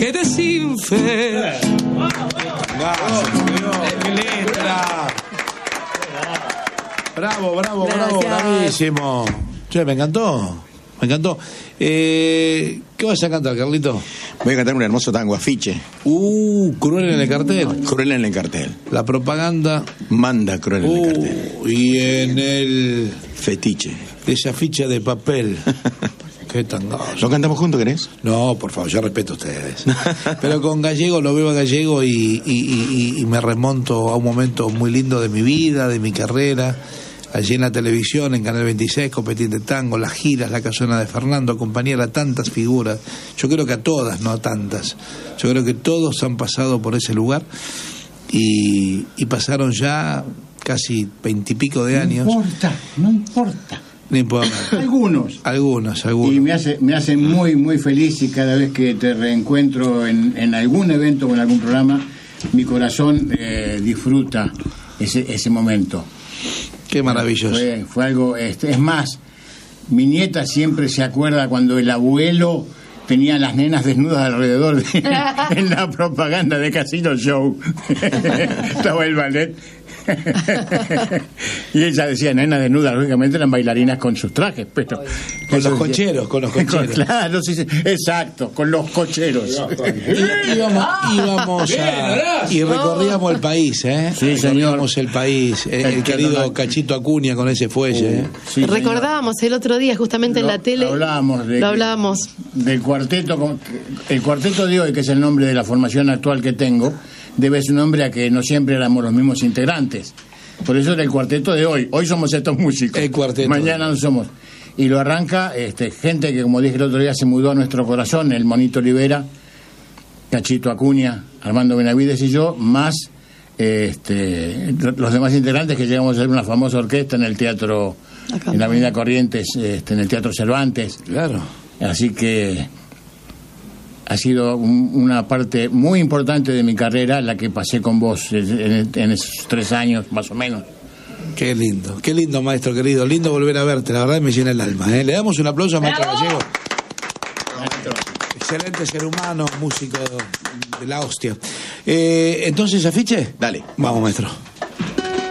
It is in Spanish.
que desinfe. ¡Qué letra! Bravo, bravísimo. Che, me encantó. ¿Qué vas a cantar, Carlito? Voy a cantar un hermoso tango, Afiche. Cruel en el cartel. Cruel en el cartel. La propaganda manda cruel en el cartel. Y en el fetiche. Esa ficha de papel. Qué tangoso. ¿Lo cantamos juntos, querés? No, por favor, yo respeto a ustedes. Pero con Gallego, lo veo a Gallego y me remonto a un momento muy lindo de mi vida, de mi carrera. Allí en la televisión, en Canal 26, Copetín de Tango, las giras, la casona de Fernando, acompañar a tantas figuras. Yo creo que a todas, no a tantas. Yo creo que todos han pasado por ese lugar y pasaron ya casi 20 y pico de años. No importa. No importa. Algunos. Y me hace muy, muy feliz, y cada vez que te reencuentro en algún evento o en algún programa, mi corazón disfruta ese momento. Qué maravilloso. Fue algo, es más, mi nieta siempre se acuerda cuando el abuelo tenía las nenas desnudas alrededor en la propaganda de Casino Show. Estaba el ballet. Y ella decía nenas desnudas, lógicamente eran bailarinas con sus trajes, pero con los cocheros. Claro, sí, exacto, con los cocheros. Íbamos y recorríamos el país, Sí, recorríamos el país, el querido Cachito Acuña con ese fuelle, Sí, recordábamos el otro día justamente en la tele. Lo hablábamos del cuarteto. El cuarteto de hoy, que es el nombre de la formación actual que tengo, debe su nombre a que no siempre éramos los mismos integrantes. Por eso era el cuarteto de hoy. Hoy somos estos músicos. El cuarteto. Mañana no somos. Y lo arranca gente que, como dije el otro día, se mudó a nuestro corazón: el Monito Olivera, Cachito Acuña, Armando Benavides y yo, más los demás integrantes, que llegamos a ser una famosa orquesta en el teatro, en la Avenida Corrientes, en el Teatro Cervantes. Claro. Así que ha sido una parte muy importante de mi carrera la que pasé con vos en esos 3 años, más o menos. Qué lindo, maestro querido. Lindo volver a verte, la verdad me llena el alma. Le damos un aplauso a Maestro Gallego. Excelente ser humano, músico de la hostia. Entonces, ¿afiche? Dale. Vamos, maestro.